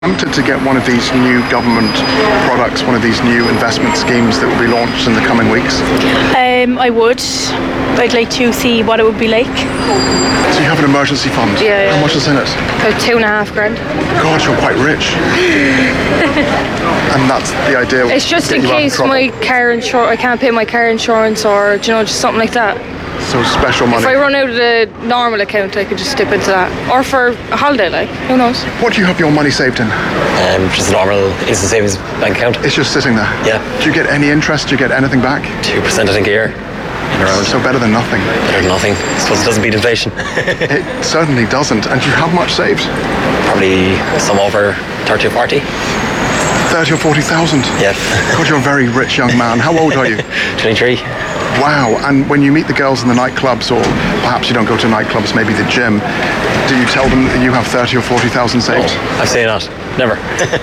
Tempted to get one of these new government products, one of these new investment schemes that will be launched in the coming weeks? I would. I'd like to see what it would be like. So you have an emergency fund? Yeah. How much is in it? About $2,500. God, you're quite rich. And that's the idea. It's just in case my car insurance, I can't pay my car insurance, or just something like that. So special money. If I run out of the normal account, I could just dip into that. Or for a holiday, who knows? What do you have your money saved in? Just a normal instant savings bank account. It's just sitting there? Yeah. Do you get any interest? Do you get anything back? 2% I think a year. Around. So better than nothing. Better than nothing. I suppose it doesn't beat inflation. It certainly doesn't. And do you have much saved? Probably some over 30 or 40. 30 or 40,000? Yeah. God, you're a very rich young man. How old are you? 23. Wow. And when you meet the girls in the nightclubs, or perhaps you don't go to nightclubs, maybe the gym, do you tell them that you have 30 or 40,000 saved? No, I say not. Never.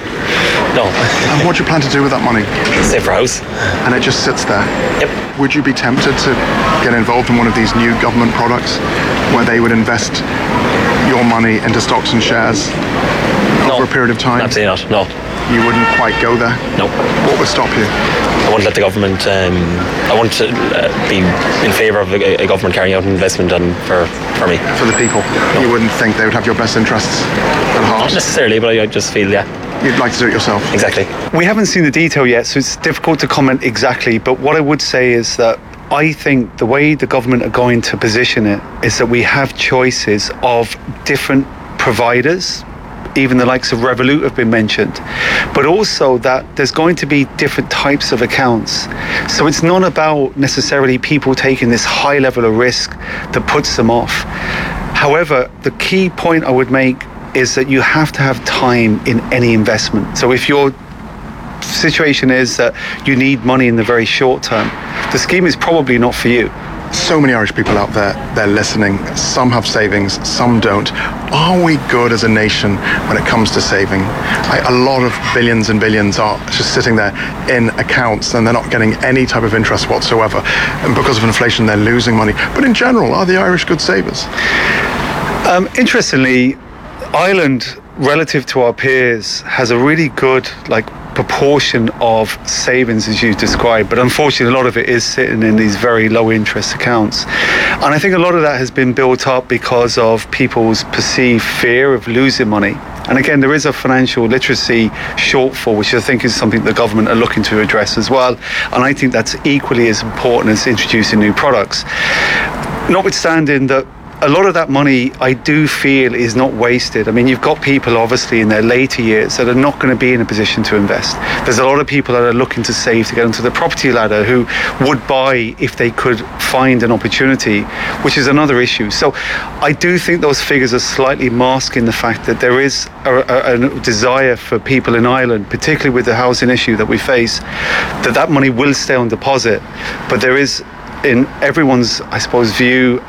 No. And what do you plan to do with that money? Save for a house. And it just sits there? Yep. Would you be tempted to get involved in one of these new government products where they would invest your money into stocks and shares over a period of time? Absolutely not. No. You wouldn't quite go there? No. What would stop you? I won't let the government. I want to be in favour of a government carrying out an investment for me. For the people? No. You wouldn't think they would have your best interests at heart? Not necessarily, but I just feel, You'd like to do it yourself? Exactly. We haven't seen the detail yet, so it's difficult to comment exactly, but what I would say is that I think the way the government are going to position it is that we have choices of different providers. Even the likes of Revolut have been mentioned, but also that there's going to be different types of accounts. So it's not about necessarily people taking this high level of risk that puts them off. However, the key point I would make is that you have to have time in any investment. So if your situation is that you need money in the very short term, the scheme is probably not for you. So many Irish people out there, they're listening. Some have savings, some don't. Are we good as a nation when it comes to saving? A lot of billions and billions are just sitting there in accounts and they're not getting any type of interest whatsoever. And because of inflation, they're losing money. But in general, are the Irish good savers? Interestingly, Ireland, relative to our peers, has a really good proportion of savings, as you described, but unfortunately a lot of it is sitting in these very low interest accounts, and I think a lot of that has been built up because of people's perceived fear of losing money. And again, there is a financial literacy shortfall, which I think is something the government are looking to address as well, and I think that's equally as important as introducing new products. Notwithstanding that a lot of that money, I do feel, is not wasted. I mean, you've got people obviously in their later years that are not going to be in a position to invest. There's a lot of people that are looking to save to get onto the property ladder who would buy if they could find an opportunity, which is another issue. So I do think those figures are slightly masking the fact that there is a desire for people in Ireland, particularly with the housing issue that we face, that money will stay on deposit, but there is, in everyone's, I suppose, view,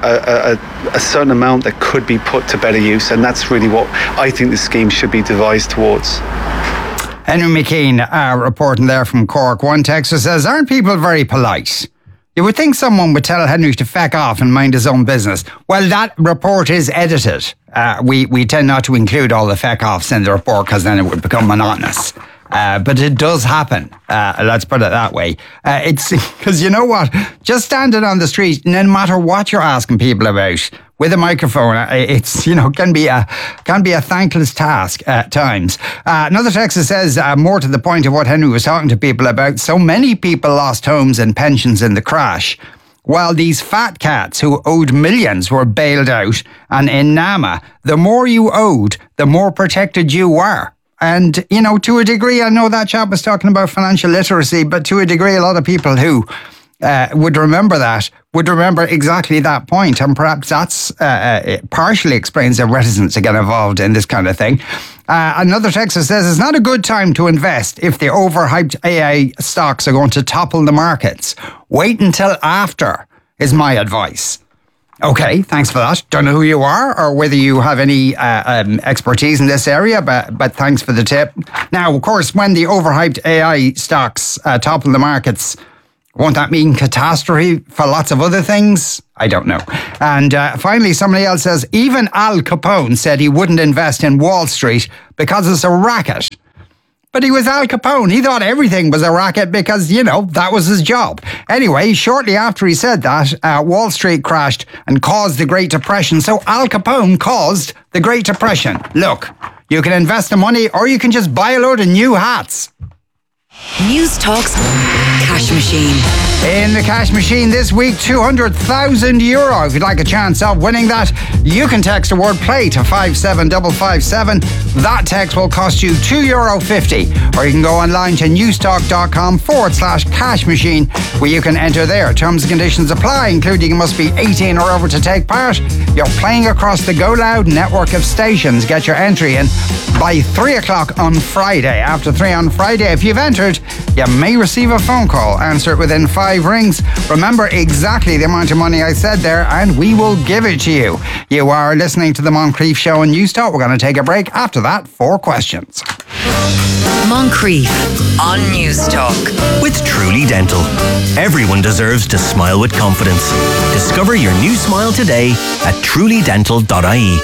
a certain amount that could be put to better use, and that's really what I think the scheme should be devised towards. Henry McKean reporting there from Cork. One texter says, aren't people very polite? You would think someone would tell Henry to feck off and mind his own business. Well, that report is edited. We tend not to include all the feck offs in the report because then it would become monotonous. But it does happen. Let's put it that way. It's because you know what? Just standing on the street, no matter what you're asking people about with a microphone, it's can be a thankless task at times. Another texter says, more to the point of what Henry was talking to people about. So many people lost homes and pensions in the crash, while these fat cats who owed millions were bailed out. And in NAMA, the more you owed, the more protected you were. And, to a degree, I know that chap was talking about financial literacy, but to a degree, a lot of people who would remember exactly that point. And perhaps that's it partially explains their reticence to get involved in this kind of thing. Another texter says, it's not a good time to invest if the overhyped AI stocks are going to topple the markets. Wait until after, is my advice. Okay, thanks for that. Don't know who you are or whether you have any expertise in this area, but thanks for the tip. Now, of course, when the overhyped AI stocks topple the markets, Won't that mean catastrophe for lots of other things? I don't know. And finally, somebody else says, even Al Capone said he wouldn't invest in Wall Street because it's a racket. But he was Al Capone. He thought everything was a racket because, that was his job. Anyway, shortly after he said that, Wall Street crashed and caused the Great Depression. So Al Capone caused the Great Depression. Look, you can invest the money or you can just buy a load of new hats. News Talk's Cash Machine. In the Cash Machine this week, €200,000. If you'd like a chance of winning that, you can text the word play to 57557. That text will cost you €2.50. Or you can go online to newstalk.com/cash machine, where you can enter there. Terms and conditions apply, including you must be 18 or over to take part. You're playing across the Go Loud network of stations. Get your entry in by 3 o'clock on Friday. After 3 on Friday, if you've entered, you may receive a phone call. Answer it within 5 rings. Remember exactly the amount of money I said there, and we will give it to you. You are listening to the Moncrief Show on News Talk. We're going to take a break. After that, 4 questions. Moncrief on News Talk. With Truly Dental. Everyone deserves to smile with confidence. Discover your new smile today at trulydental.ie.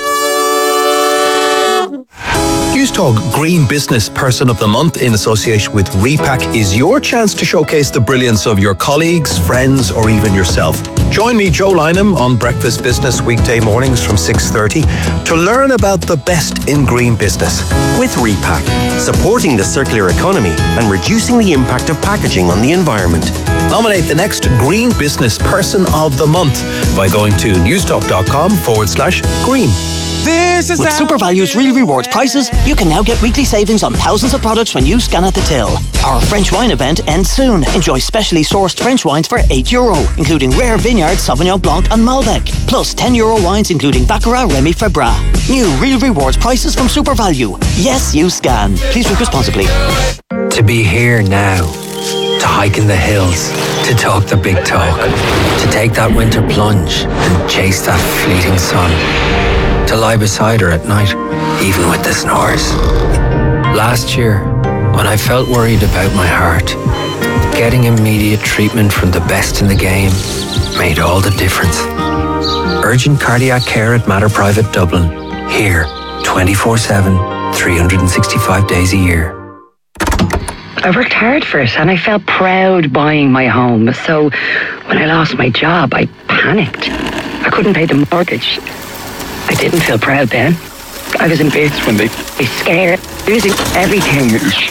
News Talk Green Business Person of the Month in association with Repack is your chance to showcase the brilliance of your colleagues, friends, or even yourself. Join me, Joe Lynham, on Breakfast Business weekday mornings from 6:30 to learn about the best in green business. With Repack, supporting the circular economy and reducing the impact of packaging on the environment. Nominate the next Green Business Person of the Month by going to newstalk.com/green. With SuperValue's Real Rewards prices, you can now get weekly savings on thousands of products when you scan at the till. Our French wine event ends soon. Enjoy specially sourced French wines for €8, including rare vineyard Sauvignon Blanc and Malbec, plus €10 wines including Baccarat, Remy Febra. New Real Rewards prices from SuperValue. Yes, you scan. Please drink responsibly. To be here now, to hike in the hills, to talk the big talk, to take that winter plunge and chase that fleeting sun. To lie beside her at night, even with the snores. Last year, when I felt worried about my heart, getting immediate treatment from the best in the game made all the difference. Urgent cardiac care at Mater Private Dublin. Here, 24/7, 365 days a year. I worked hard for it and I felt proud buying my home. So when I lost my job, I panicked. I couldn't pay the mortgage. I didn't feel proud then. I was embarrassed when I was scared, losing everything.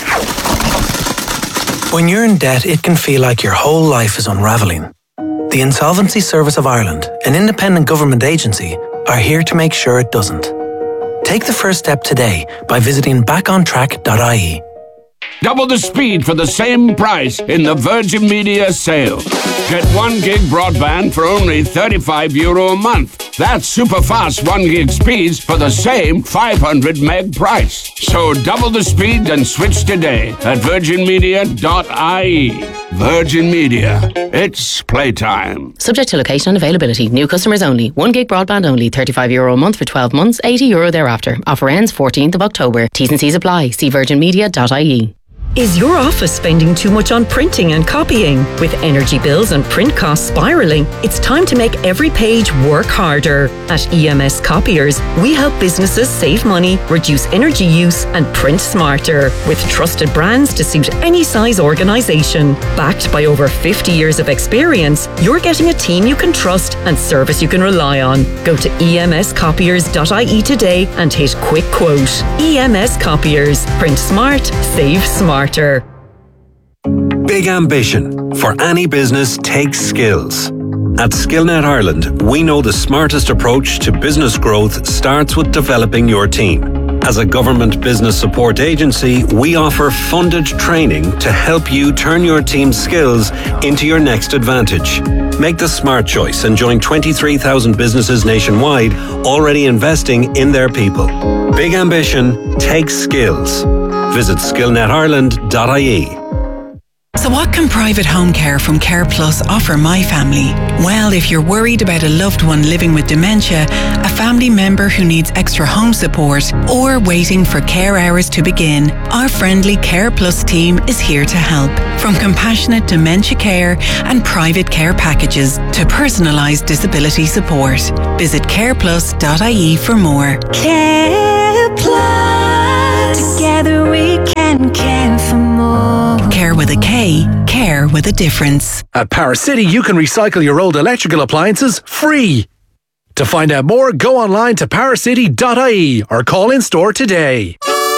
When you're in debt, it can feel like your whole life is unravelling. The Insolvency Service of Ireland, an independent government agency, are here to make sure it doesn't. Take the first step today by visiting backontrack.ie. Double the speed for the same price in the Virgin Media sale. Get 1 gig broadband for only €35 a month. That's super fast 1 gig speeds for the same 500 meg price. So double the speed and switch today at virginmedia.ie. Virgin Media. It's playtime. Subject to location and availability. New customers only. 1 gig broadband only. €35 a month for 12 months. €80 thereafter. Offer ends 14th of October. T's and C's apply. See virginmedia.ie. Is your office spending too much on printing and copying? With energy bills and print costs spiralling, it's time to make every page work harder. At EMS Copiers, we help businesses save money, reduce energy use, and print smarter. With trusted brands to suit any size organisation. Backed by over 50 years of experience, you're getting a team you can trust and service you can rely on. Go to emscopiers.ie today and hit quick quote. EMS Copiers. Print smart, save smart. Big ambition for any business takes skills. At Skillnet Ireland, we know the smartest approach to business growth starts with developing your team. As a government business support agency, we offer funded training to help you turn your team's skills into your next advantage. Make the smart choice and join 23,000 businesses nationwide already investing in their people. Big ambition takes skills. Visit skillnetireland.ie. So what can private home care from Care Plus offer my family? Well, if you're worried about a loved one living with dementia, a family member who needs extra home support, or waiting for care hours to begin, our friendly Care Plus team is here to help. From compassionate dementia care and private care packages to personalised disability support. Visit careplus.ie for more. Care Plus. Together we can care for more. Care with a K, care with a difference. At Power City, you can recycle your old electrical appliances free. To find out more, go online to powercity.ie or call in store today.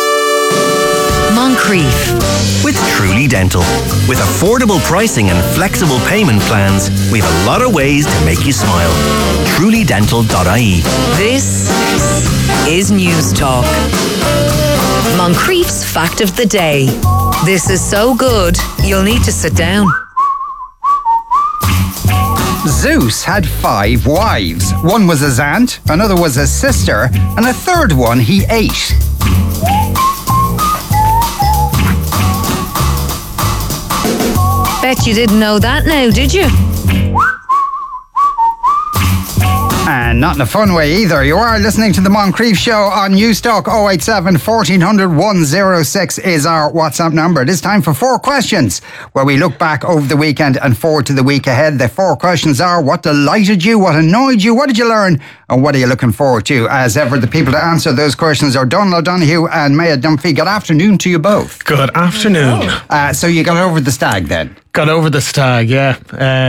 Moncrief. With Truly Dental. With affordable pricing and flexible payment plans, we have a lot of ways to make you smile. TrulyDental.ie. This is News Talk. Moncrief's Fact of the Day. This is so good, you'll need to sit down. Zeus had 5 wives. One was his aunt, another was his sister, and a third one he ate. Bet you didn't know that now, did you? And not in a fun way either. You are listening to the Moncrief Show on Newstalk. 087 1400 106 is our WhatsApp number. It is time for 4 questions, where we look back over the weekend and forward to the week ahead. The 4 questions are: what delighted you, what annoyed you, what did you learn, and what are you looking forward to? As ever, the people to answer those questions are Donald O'Donoghue and Maya Dunphy. Good afternoon to you both. Good afternoon. So you got over the stag then? Got over the stag, yeah.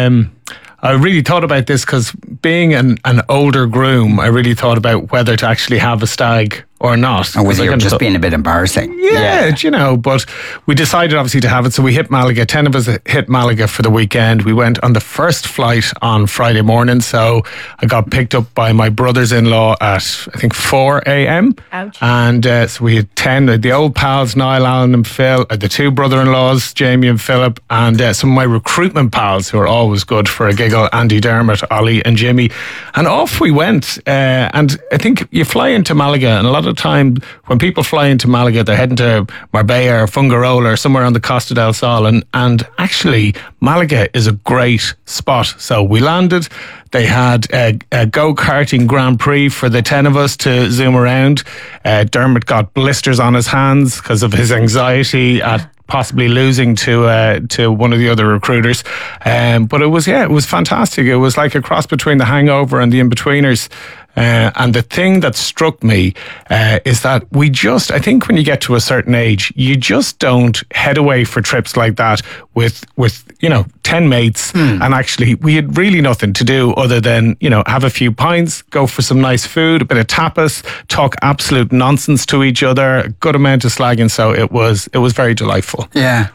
I really thought about this because being an older groom, I really thought about whether to actually have a stag or not. Or was it just being a bit embarrassing? Yeah, you know, but we decided obviously to have it. So we hit Malaga. 10 of us hit Malaga for the weekend. We went on the first flight on Friday morning. So I got picked up by my brothers-in-law at, I think, 4 a.m. Ouch. And so we had 10, the old pals, Niall, Alan and Phil, the 2 brother-in-laws, Jamie and Philip, and some of my recruitment pals who are always good for a giggle, Andy Dermot, Ollie and Jimmy. And off we went. And I think you fly into Malaga, and a lot of time when people fly into Malaga, they're heading to Marbella or Fungirola or somewhere on the Costa del Sol, and actually Malaga is a great spot. So we landed. They had a go-karting Grand Prix for the 10 of us to zoom around. Dermot got blisters on his hands because of his anxiety at possibly losing to one of the other recruiters. But it was fantastic. It was like a cross between The Hangover and The In-Betweeners. And the thing that struck me is that I think when you get to a certain age, you just don't head away for trips like that with 10 mates. And actually, we had really nothing to do other than, have a few pints, go for some nice food, a bit of tapas, talk absolute nonsense to each other, a good amount of slagging. So it was very delightful. Yeah.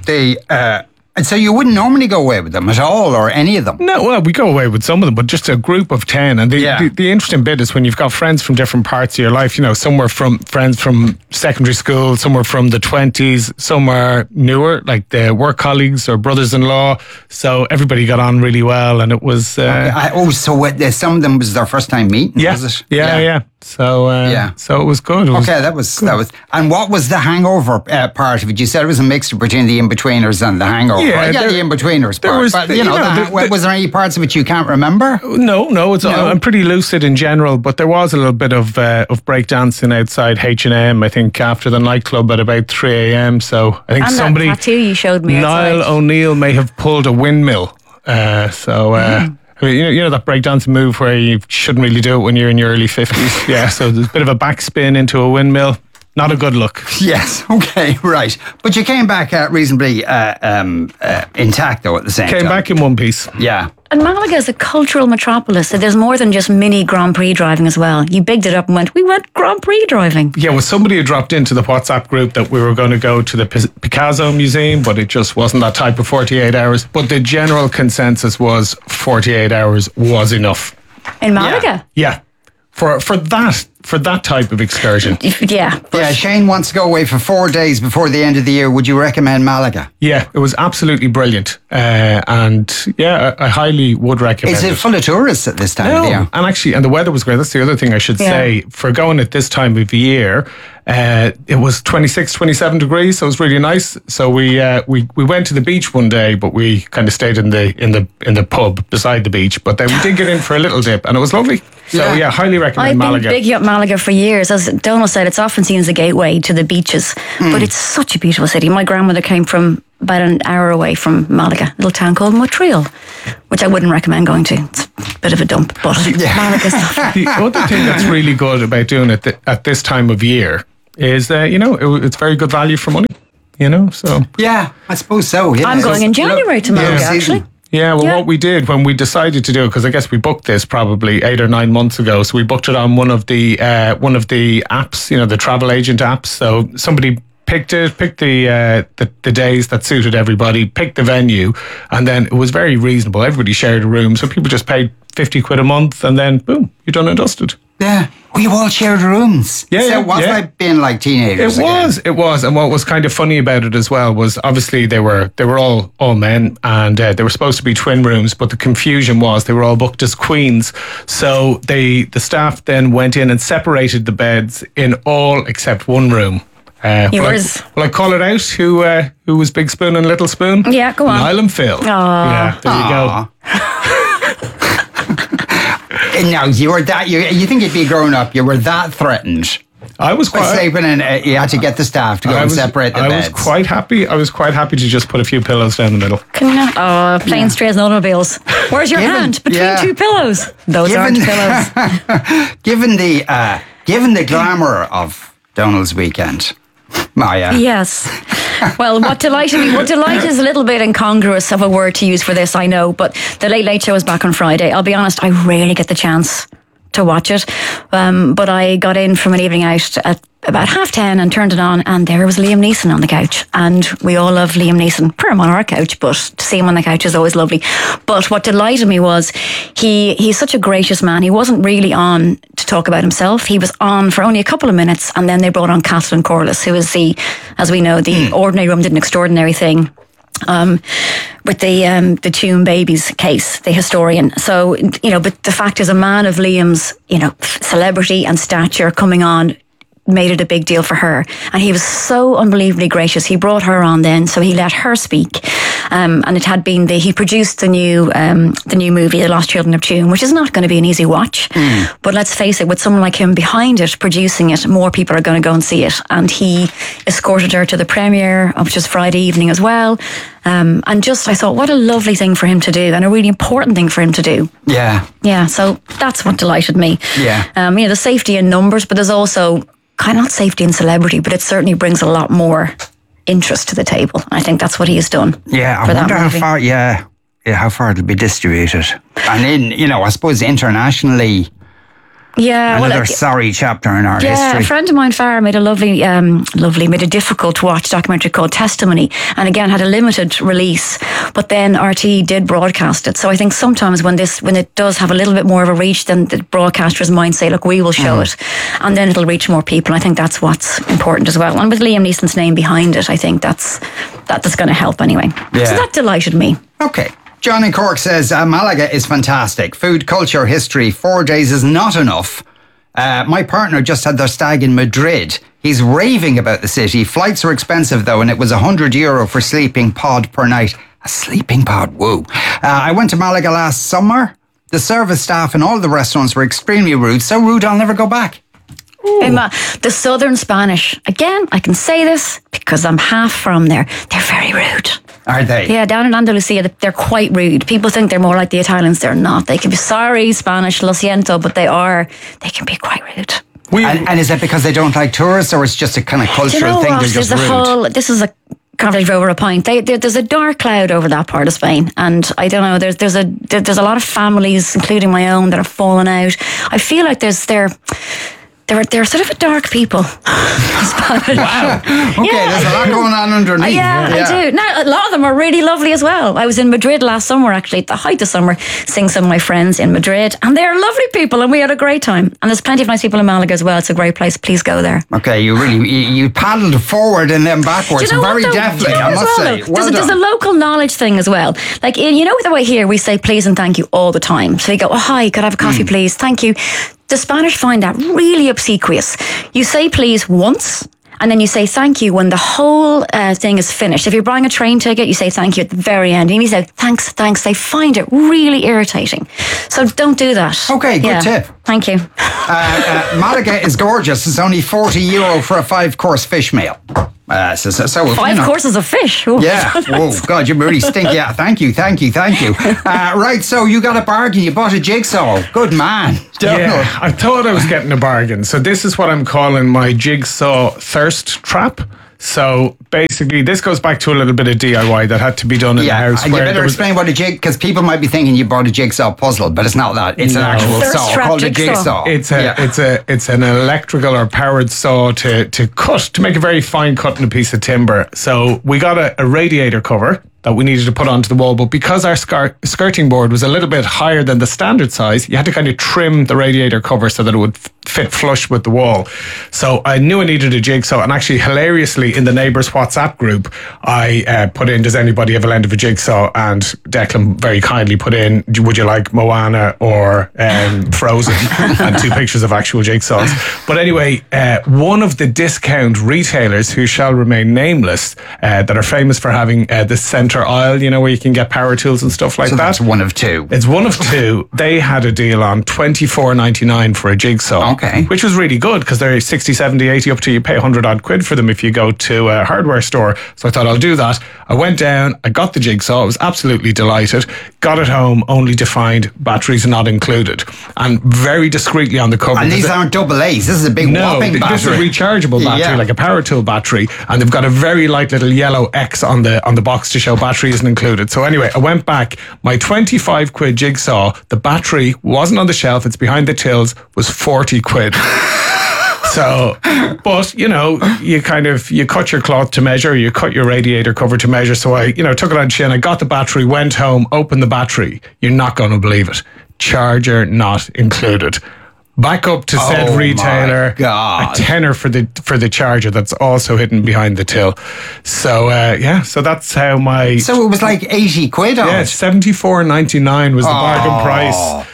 And so you wouldn't normally go away with them at all, or any of them? No, well, we go away with some of them, but just a group of 10. And the interesting bit is when you've got friends from different parts of your life, some were friends from secondary school, some were from the 20s, some were newer, like the work colleagues or brothers-in-law. So everybody got on really well, and it was... so some of them was their first time meeting, was it? Yeah. So it was good. That was. And what was the hangover part of it? You said it was a mixture between the In-Betweeners and the hangover. The In-Betweeners part. Was there any parts of it you can't remember? No. I'm pretty lucid in general, but there was a little bit of breakdancing outside H&M, I think, after the nightclub at about 3 a.m. So I think somebody... that tattoo you showed me Niall outside. O'Neill may have pulled a windmill. I mean, you know that breakdance move where you shouldn't really do it when you're in your early 50s? Yeah, so there's a bit of a backspin into a windmill. Not a good look. Yes, okay, right. But you came back reasonably intact, though, at the same time. Came back in one piece. Yeah. And Malaga is a cultural metropolis, so there's more than just mini Grand Prix driving as well. You bigged it up and we went Grand Prix driving. Yeah, well, somebody had dropped into the WhatsApp group that we were going to go to the Picasso Museum, but it just wasn't that type of 48 hours. But the general consensus was 48 hours was enough. In Malaga? Yeah. For for that type of excursion. Yeah, Shane wants to go away for 4 days before the end of the year. Would you recommend Malaga? Yeah, it was absolutely brilliant. And yeah, I highly would recommend it. Is it full of tourists at this time of the year? And the weather was great. That's the other thing I should say. For going at this time of the year, it was 26, 27 degrees, so it was really nice. So we went to the beach one day, but we kind of stayed in the pub beside the beach. But then we did get in for a little dip, and it was lovely. So yeah, highly recommend Malaga. I've been big up Malaga for years. As Donald said, it's often seen as a gateway to the beaches, but it's such a beautiful city. My grandmother came from about an hour away from Malaga, a little town called Montreal, which I wouldn't recommend going to. It's a bit of a dump, but Malaga's lovely. The other thing that's really good about doing it at this time of year is that, it's very good value for money, so. Yeah, I suppose so. Yeah. I'm going in January to Malaga, actually. Yeah, what we did when we decided to do it, because I guess we booked this probably 8 or 9 months ago, so we booked it on one of the apps, the travel agent apps. So somebody picked the days that suited everybody, picked the venue, and then it was very reasonable. Everybody shared a room, so people just paid 50 quid a month, and then boom, you're done and dusted. Yeah, we all shared rooms. Yeah, so it was like being like teenagers. It was, and what was kind of funny about it as well was obviously they were all men, and they were supposed to be twin rooms, but the confusion was they were all booked as queens. So the staff then went in and separated the beds in all except one room. Will I call it out? Who was Big Spoon and Little Spoon? Yeah, go on. Niall and Phil. Yeah, there you go. Now you were that you think you'd be grown up? You were that threatened? I was quite sleeping, and you had to get the staff to go and separate the beds. I was quite happy. I was quite happy to just put a few pillows down the middle. Planes, trays, and automobiles. Where's your hand between two pillows? Those aren't pillows. Given the glamour of Donald's weekend, Maya. Yes. Well, what delight is a little bit incongruous of a word to use for this, I know, but the Late Late Show is back on Friday. I'll be honest, I rarely get the chance to watch it, but I got in from an evening out at about 10:30 and turned it on, and there was Liam Neeson on the couch, and we all love Liam Neeson. Put him on our couch, but to see him on the couch is always lovely. But what delighted me was he's such a gracious man. He wasn't really on to talk about himself. He was on for only a couple of minutes, and then they brought on Kathleen Corliss, who is as we know, the Ordinary Woman Did an Extraordinary Thing. With the Tuam Babies case, the historian. So, but the fact is, a man of Liam's, celebrity and stature coming on made it a big deal for her, and he was so unbelievably gracious. He brought her on then, so he let her speak, and it had been he produced the new movie, The Lost Children of Tuam, which is not going to be an easy watch, but let's face it, with someone like him behind it, producing it, more people are going to go and see it, and he escorted her to the premiere, which was Friday evening as well, and I thought, what a lovely thing for him to do, and a really important thing for him to do. Yeah, so that's what delighted me. The safety in numbers, but there's also kind of not safety in celebrity, but it certainly brings a lot more interest to the table. I think that's what he has done. Yeah, I wonder how far it'll be distributed. And I suppose internationally, another sorry chapter in our history. Yeah, a friend of mine, Farah, made a made a difficult to watch documentary called Testimony, and again had a limited release, but then RTE did broadcast it. So I think sometimes when it does have a little bit more of a reach, then the broadcasters might say, look, we will show it, and then it'll reach more people. I think that's what's important as well. And with Liam Neeson's name behind it, I think that's going to help anyway. So that delighted me. Okay. John in Cork says, Malaga is fantastic. Food, culture, history. 4 days is not enough. My partner just had their stag in Madrid. He's raving about the city. Flights are expensive though, and it was €100 for sleeping pod per night. A sleeping pod, whoa. I went to Malaga last summer. The service staff in all the restaurants were extremely rude. So rude I'll never go back. The Southern Spanish, again, I can say this because I'm half from there. They're very rude. Are they? Yeah, down in Andalusia, they're quite rude. People think they're more like the Italians. They're not. They can be Spanish, lo siento, but they can be quite rude. And is that because they don't like tourists, or it's just a kind of cultural thing? They're just rude? This is a conversation over a pint. There's a dark cloud over that part of Spain, and I don't know. There's a lot of families, including my own, that are falling out. I feel like they're sort of a dark people. Spanish. Wow. Okay, there's a lot going on underneath. Yeah, I do. Now, a lot of them are really lovely as well. I was in Madrid last summer, actually, at the height of summer, seeing some of my friends in Madrid, and they're lovely people, and we had a great time. And there's plenty of nice people in Malaga as well. It's a great place. Please go there. Okay, you paddled forward and then backwards, very deftly, I must say. There's a local knowledge thing as well. Like, you know the way here we say please and thank you all the time. So you go, oh, hi, could I have a coffee, please? Thank you. The Spanish find that really obsequious. You say please once, and then you say thank you when the whole thing is finished. If you're buying a train ticket, you say thank you at the very end. And you say thanks. They find it really irritating. So don't do that. Okay, good tip. Thank you. Malaga is gorgeous. It's only €40 for a 5-course fish meal. So 5 courses of fish. Ooh. Yeah. Oh God, you really stink. Yeah. Thank you. Right. So you got a bargain. You bought a jigsaw. Good man. Yeah. I thought I was getting a bargain. So this is what I'm calling my jigsaw thirst trap. So basically, this goes back to a little bit of DIY that had to be done in the house. You better explain what a because people might be thinking you bought a jigsaw puzzle, but it's not that. It's an actual saw called a jigsaw. It's an electrical or powered saw to make a very fine cut in a piece of timber. So we got a radiator cover that we needed to put onto the wall, but because our skirting board was a little bit higher than the standard size, you had to kind of trim the radiator cover so that it would fit flush with the wall. So I knew I needed a jigsaw, and actually hilariously in the neighbours WhatsApp group I put in, does anybody have a lend of a jigsaw? And Declan very kindly put in, would you like Moana or Frozen? And 2 pictures of actual jigsaws. But anyway, one of the discount retailers who shall remain nameless that are famous for having the centre aisle, you know, where you can get power tools and stuff like that. That's one of 2. It's one of 2. They had a deal on $24.99 for a jigsaw. Okay. Which was really good because they're 60, 70, 80 up to you pay 100 odd quid for them if you go to a hardware store. So I thought I'll do that. I went down, I got the jigsaw, I was absolutely delighted. Got it home only to find batteries not included. And very discreetly on the cover. And these aren't double A's, this is a big whopping battery. This is a rechargeable battery, like a power tool battery. And they've got a very light little yellow X on the box to show battery isn't included. So anyway, I went back, my 25 quid jigsaw, the battery wasn't on the shelf, it's behind the tills, was 40 quid. So, but you know, you cut your cloth to measure, you cut your radiator cover to measure. So I, took it on chin, I got the battery, went home, opened the battery. You're not going to believe it. Charger not included. Back up to said retailer, a tenner for the charger that's also hidden behind the till. So so that's how my. So it was like 80 quid on it. Yeah, $74.99 was the bargain price.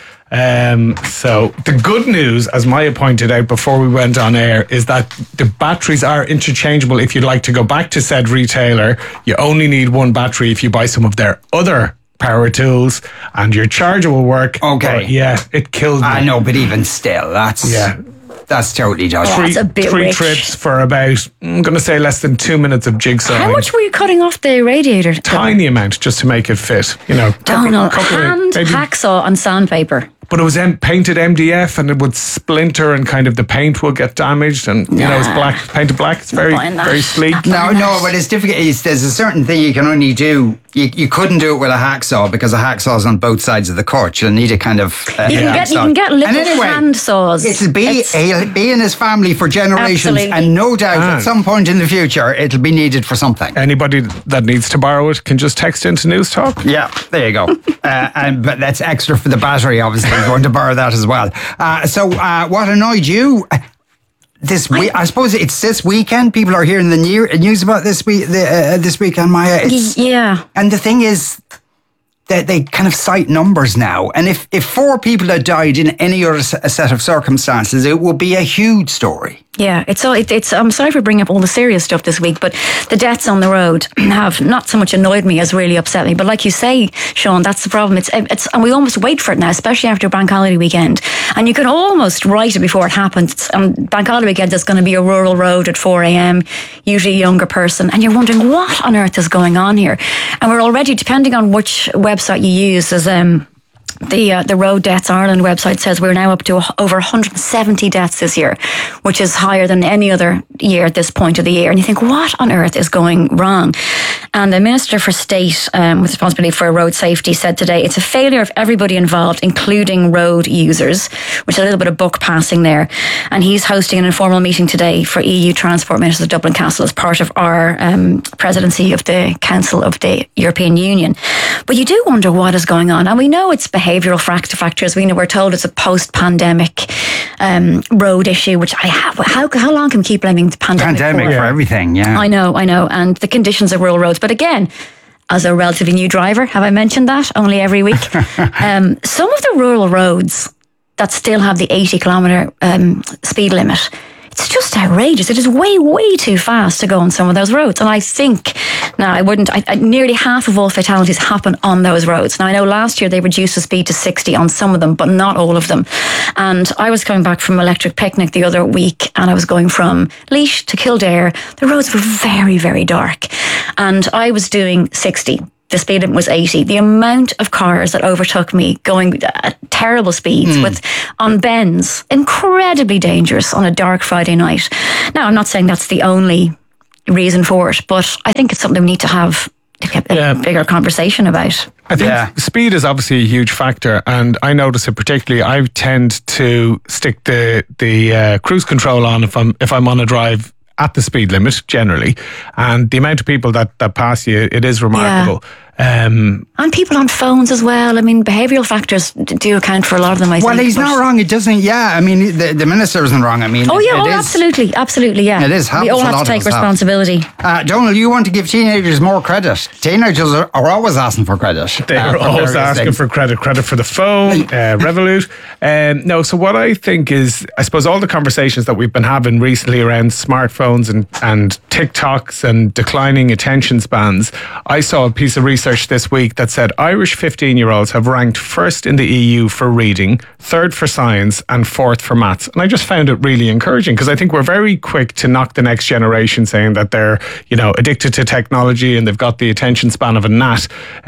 So the good news, as Maya pointed out before we went on air, is that the batteries are interchangeable. If you'd like to go back to said retailer, you only need one battery if you buy some of their other power tools, and your charger will work. Okay. But yeah, it killed me. I know, but even still, that's totally dodgy. Three trips for about, I'm going to say, less than 2 minutes of jigsaw. How much were you cutting off the radiator? Tiny amount, just to make it fit. Donald, hacksaw and sandpaper. But it was painted MDF, and it would splinter, and kind of the paint would get damaged, and it's black, painted black. It's very, very sleek. No, but it's difficult. There's a certain thing you can only do. You couldn't do it with a hacksaw because a hacksaw's on both sides of the cut. You'll need a kind of. You can get little hand saws. It'll be in his family for generations, and no doubt at some point in the future it'll be needed for something. Anybody that needs to borrow it can just text into News Talk. Yeah, there you go. But that's extra for the battery, obviously. I'm going to borrow that as well. So what annoyed you this week? I suppose it's this weekend. People are hearing the news about this weekend, Maya. Yeah. And the thing is that they kind of cite numbers now. And if 4 people had died in any other set of circumstances, it would be a huge story. Yeah, it's I'm sorry for bringing up all the serious stuff this week, but the deaths on the road have not so much annoyed me as really upset me. But like you say, Sean, that's the problem. It's and we almost wait for it now, especially after Bank Holiday weekend. And you can almost write it before it happens. Bank Holiday weekend, there's going to be a rural road at 4 a.m, usually a younger person, and you're wondering what on earth is going on here. And we're already, depending on which website you use, as the Road Deaths Ireland website says, we're now up to over 170 deaths this year, which is higher than any other year at this point of the year. And you think, what on earth is going wrong? And the Minister for State with responsibility for road safety said today it's a failure of everybody involved, including road users, which is a little bit of buck passing there. And he's hosting an informal meeting today for EU Transport Ministers of Dublin Castle as part of our presidency of the Council of the European Union. But you do wonder what is going on. And we know it's behavioural factors. We're told it's a post-pandemic road issue, which how long can we keep blaming the pandemic for everything, yeah. I know. And the conditions of rural roads. But again, as a relatively new driver, have I mentioned that only every week? Some of the rural roads that still have the 80 kilometre speed limit, it's just outrageous. It is way, way too fast to go on some of those roads. And I think, nearly half of all fatalities happen on those roads. Now, I know last year they reduced the speed to 60 on some of them, but not all of them. And I was coming back from Electric Picnic the other week, and I was going from Laois to Kildare. The roads were very, very dark. And I was doing 60. The speed limit was 80. The amount of cars that overtook me going at terrible speeds on bends, incredibly dangerous on a dark Friday night. Now, I'm not saying that's the only reason for it, but I think it's something we need to have a bigger conversation about. I think speed is obviously a huge factor, and I notice it particularly. I tend to stick the cruise control on if I'm on a drive at the speed limit generally, and the amount of people that pass you, it is remarkable. And people on phones as well. I mean, behavioural factors do account for a lot of them, I think. Well, he's not wrong. It doesn't, I mean, the minister isn't wrong. I mean, absolutely, yeah. It is. We all have to take responsibility. Donald, you want to give teenagers more credit. Teenagers are always asking for credit. They are always asking for credit for the phone, Revolut. So what I think is, I suppose all the conversations that we've been having recently around smartphones and TikToks and declining attention spans, I saw a piece of research this week that said Irish 15-year-olds have ranked first in the EU for reading, third for science, and fourth for maths. And I just found it really encouraging, because I think we're very quick to knock the next generation, saying that they're, addicted to technology and they've got the attention span of a gnat.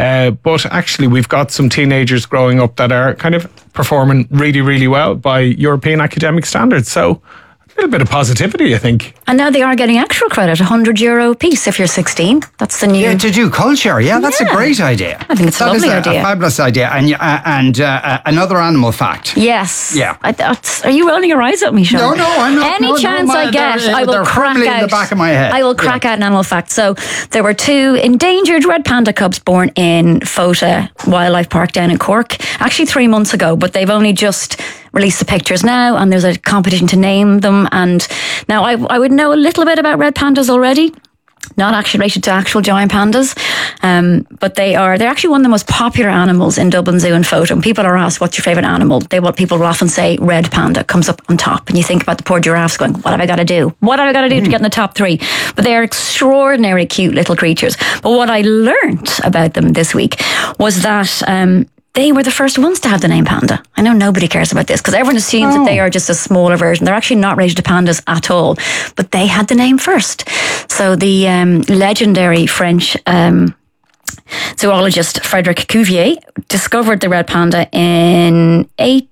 But actually, we've got some teenagers growing up that are kind of performing really, really well by European academic standards. So a little bit of positivity, I think. And now they are getting extra credit, €100 a piece if you're 16. That's the new... Yeah, to do culture. Yeah, that's a great idea. I think it's a lovely idea. A fabulous idea. And another animal fact. Yes. Yeah. Are you rolling your eyes at me, Sean? No, I'm not. Any chance I get, I will crack out... in the back of my head. I will crack out an animal fact. So there were 2 endangered red panda cubs born in Fota Wildlife Park down in Cork. Actually 3 months ago, but they've only just release the pictures now, and there's a competition to name them. And now I would know a little bit about red pandas already, not actually related to actual giant pandas, but they're actually one of the most popular animals in Dublin Zoo and Fota. When people are asked, what's your favourite animal? People will often say red panda comes up on top, and you think about the poor giraffes going, what have I got to do? What have I got to do to get in the top 3? But they are extraordinary cute little creatures. But what I learnt about them this week was that they were the first ones to have the name panda. I know nobody cares about this because everyone assumes that they are just a smaller version. They're actually not related to pandas at all, but they had the name first. So the legendary French zoologist Frédéric Cuvier discovered the red panda in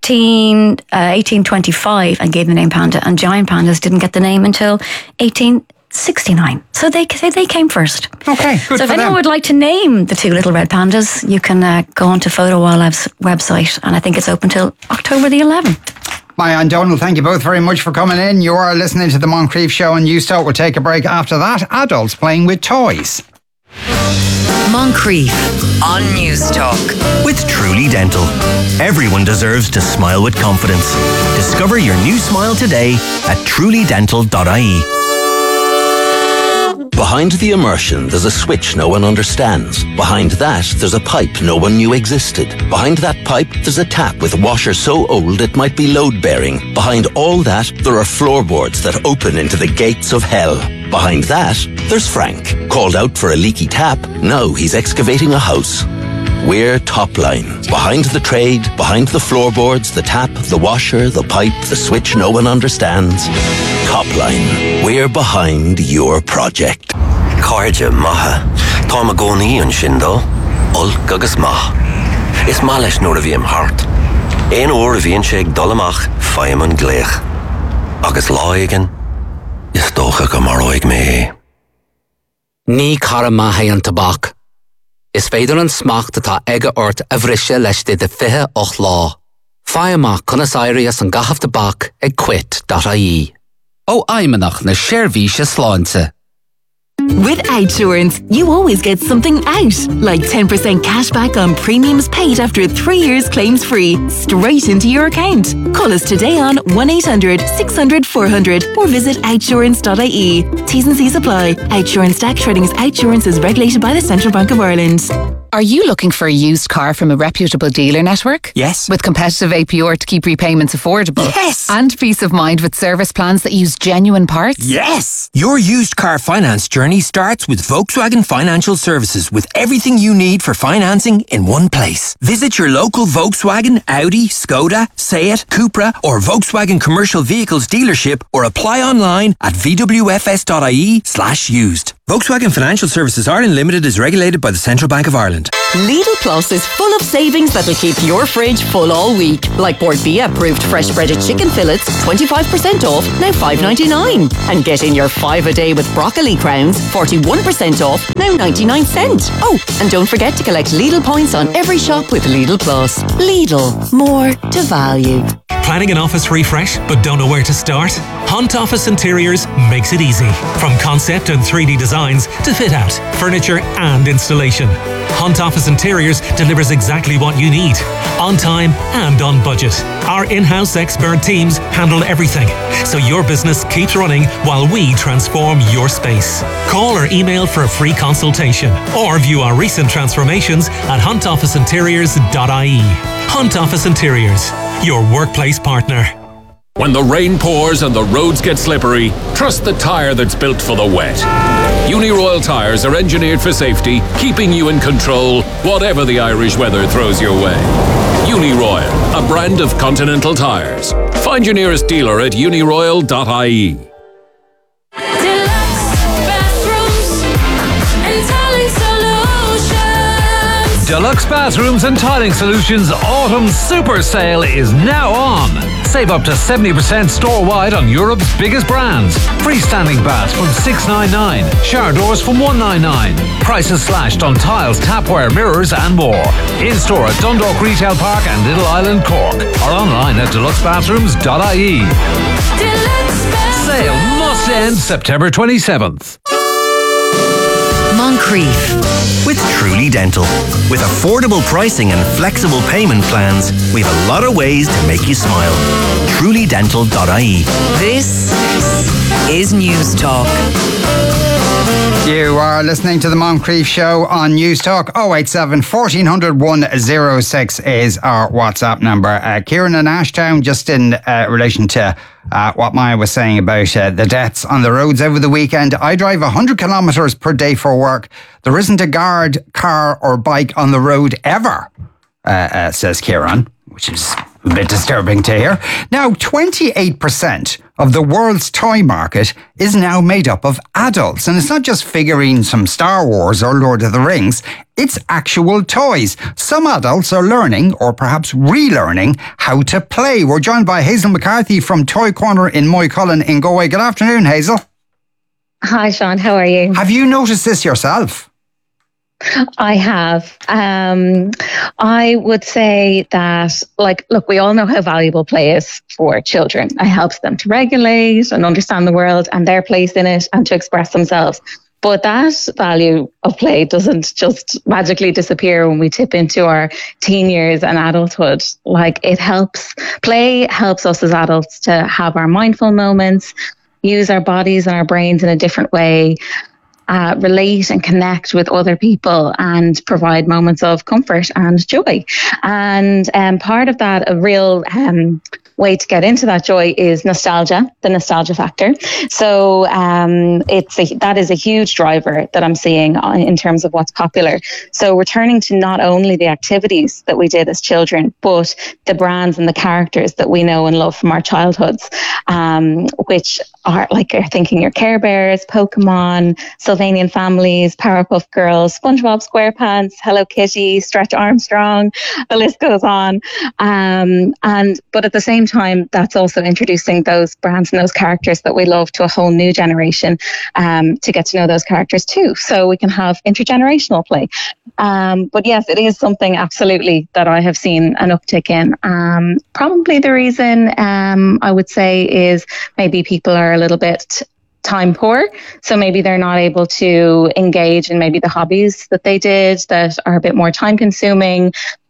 1825 and gave the name panda, and giant pandas didn't get the name until 1869. So they came first. Okay, good. So if anyone would like to name the 2 little red pandas, you can go onto Photo Wildlife's website, and I think it's open till October the 11th. Maya and Donald, thank you both very much for coming in. You are listening to the Moncrief Show on Newstart. We'll take a break after that. Adults playing with toys. Moncrief on Newstalk. With Truly Dental. Everyone deserves to smile with confidence. Discover your new smile today at trulydental.ie. Behind the immersion, there's a switch no one understands. Behind that, there's a pipe no one knew existed. Behind that pipe, there's a tap with a washer so old it might be load-bearing. Behind all that, there are floorboards that open into the gates of hell. Behind that, there's Frank. Called out for a leaky tap, now he's excavating a house. We're Topline. Behind the trade, behind the floorboards, the tap, the washer, the pipe, the switch no one understands. Topline. We're behind your project. Carja maha. Tomagoni and Shindo. Ulgagas mah. Is malish nor of him heart. Ein or of shake dolamach, Fireman Glech. Agus Loigan. Is toch a gamaroig me. Ní cara maithe an tabhac. Is féidir an smacht atá aige ort a bhriсе leis de 28 lá. Fáil amach conas éirí as an gachaf tabhac ag quit.ie. Ó aimeanach na seirbhíse sláinte. With Outsurance, you always get something out, like 10% cash back on premiums paid after 3 years claims free, straight into your account. Call us today on 1-800-600-400 or visit outsurance.ie. T's and C's apply. Outsurance DAC Trading's Outsurance is regulated by the Central Bank of Ireland. Are you looking for a used car from a reputable dealer network? Yes. With competitive APR to keep repayments affordable? Yes. And peace of mind with service plans that use genuine parts? Yes. Your used car finance journey starts with Volkswagen Financial Services, with everything you need for financing in one place. Visit your local Volkswagen, Audi, Skoda, Seat, Cupra or Volkswagen Commercial Vehicles dealership or apply online at vwfs.ie/used. Volkswagen Financial Services Ireland Limited is regulated by the Central Bank of Ireland. Lidl Plus is full of savings that'll keep your fridge full all week. Like Bordbia approved fresh breaded chicken fillets, 25% off, now $5.99. And get in your 5 a day with broccoli crowns, 41% off, now 99 cents. Oh, and don't forget to collect Lidl points on every shop with Lidl Plus. Lidl, more to value. Planning an office refresh but don't know where to start? Hunt Office Interiors makes it easy. From concept and 3D designs to fit out, furniture and installation. Hunt Office Interiors delivers exactly what you need, on time and on budget. Our in-house expert teams handle everything, so your business keeps running while we transform your space. Call or email for a free consultation or view our recent transformations at huntofficeinteriors.ie. Hunt Office Interiors, your workplace partner. When the rain pours and the roads get slippery, trust the tyre that's built for the wet. Uniroyal tyres are engineered for safety, keeping you in control, whatever the Irish weather throws your way. Uniroyal, a brand of Continental tyres. Find your nearest dealer at uniroyal.ie. Deluxe Bathrooms and Tiling Solutions Autumn Super Sale is now on. Save up to 70% store-wide on Europe's biggest brands. Freestanding baths from $699, shower doors from $199. Prices slashed on tiles, tapware, mirrors and more. In-store at Dundalk Retail Park and Little Island, Cork. Or online at deluxebathrooms.ie. Sale must end September 27th. Moncrief. With Truly Dental. With affordable pricing and flexible payment plans, we have a lot of ways to make you smile. TrulyDental.ie. This is News Talk. You are listening to the Moncrief Show on News Talk. 087 1400 106 is our WhatsApp number. Kieran in Ashtown, just in relation to what Maya was saying about the deaths on the roads over the weekend. I drive 100 kilometres per day for work. There isn't a guard, car or bike on the road ever, says Kieran, which is a bit disturbing to hear. Now, 28% of the world's toy market is now made up of adults. And it's not just figurines from Star Wars or Lord of the Rings. It's actual toys. Some adults are learning, or perhaps relearning, how to play. We're joined by Hazel McCarthy from Toy Corner in Moycullen in Galway. Good afternoon, Hazel. Hi, Sean. How are you? Have you noticed this yourself? I have. I would say that, look, we all know how valuable play is for children. It helps them to regulate and understand the world and their place in it and to express themselves. But that value of play doesn't just magically disappear when we tip into our teen years and adulthood. Play helps us as adults to have our mindful moments, use our bodies and our brains in a different way, relate and connect with other people and provide moments of comfort and joy. And part of that, a real way to get into that joy is nostalgia, the nostalgia factor. So that is a huge driver that I'm seeing in terms of what's popular. So returning to not only the activities that we did as children, but the brands and the characters that we know and love from our childhoods, which are thinking your Care Bears, Pokemon, Sylvanian Families, Powerpuff Girls, SpongeBob SquarePants, Hello Kitty, Stretch Armstrong, the list goes on. But at the same time, that's also introducing those brands and those characters that we love to a whole new generation, to get to know those characters too. So we can have intergenerational play. But yes, it is something absolutely that I have seen an uptick in. Probably the reason I would say is maybe people are a little bit time poor, so maybe they're not able to engage in maybe the hobbies that they did that are a bit more time consuming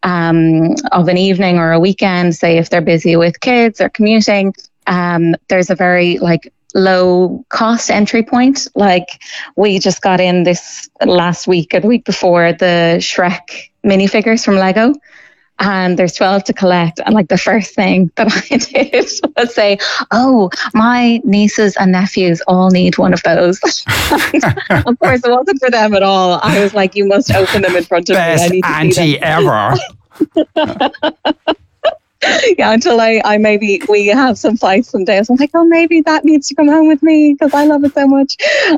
of an evening or a weekend, say if they're busy with kids or commuting. There's a very low cost entry point. Like we just got in this last week or the week before the Shrek minifigures from Lego. And there's 12 to collect. And the first thing that I did was say, oh, my nieces and nephews all need one of those. Of course, it wasn't for them at all. I was like, you must open them in front of me. I need to auntie see them. ever. Yeah, until I maybe we have some fights some days. I'm like, oh, maybe that needs to come home with me because I love it so much.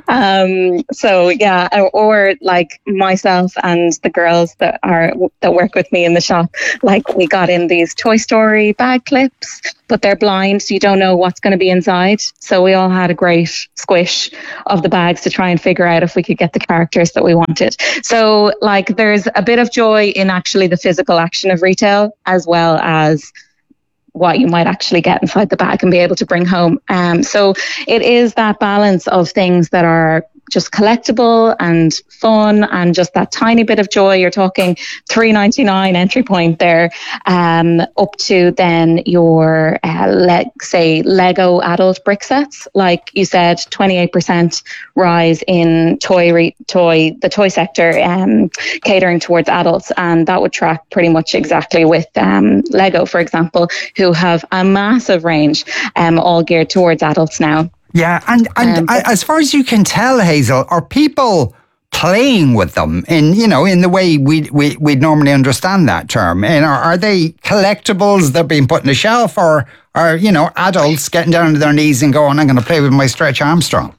So yeah, or myself and the girls that work with me in the shop, we got in these Toy Story bag clips, but they're blind, so you don't know what's going to be inside. So we all had a great squish of the bags to try and figure out if we could get the characters that we wanted. So there's a bit of joy in actually the physical action of retail, as well as what you might actually get inside the bag and be able to bring home. So it is that balance of things that are just collectible and fun and just that tiny bit of joy. You're talking $3.99 entry point there, up to then your say Lego adult brick sets. Like you said, 28% rise in the toy sector, catering towards adults, and that would track pretty much exactly with Lego, for example, who have a massive range, all geared towards adults now. Yeah, and as far as you can tell, Hazel, are people playing with them in the way we'd normally understand that term? And are they collectibles that are being put on the shelf, or are adults getting down to their knees and going, I'm going to play with my Stretch Armstrong?